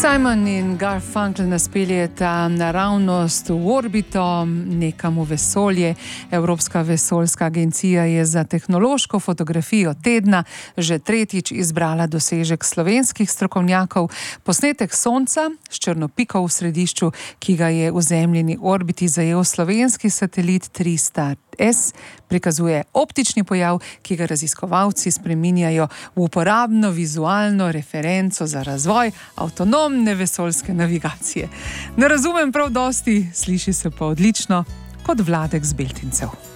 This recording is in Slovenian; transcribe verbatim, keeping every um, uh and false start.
Simon in Garfunkel nas peljeta naravnost v orbito, nekam v vesolje. Evropska vesoljska agencija je za tehnološko fotografijo tedna že tretjič izbrala dosežek slovenskih strokovnjakov. Posnetek Sonca s črno piko v središču, ki ga je v Zemljini orbiti zajel slovenski satelit Tristar S, prikazuje optični pojav, ki ga raziskovalci spreminjajo v uporabno vizualno referenco za razvoj avtonomne vesoljske navigacije. Ne razumem prav dosti, sliši se pa odlično, kot Vladek z Beltincev.